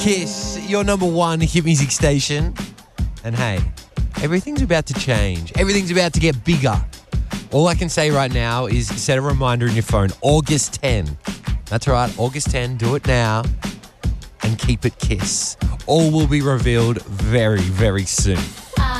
Kiss, your number one hit music station. And hey, everything's about to change. Everything's about to get bigger. All I can say right now is set a reminder in your phone. August 10. That's right, August 10. Do it now and keep it Kiss. All will be revealed very, very soon.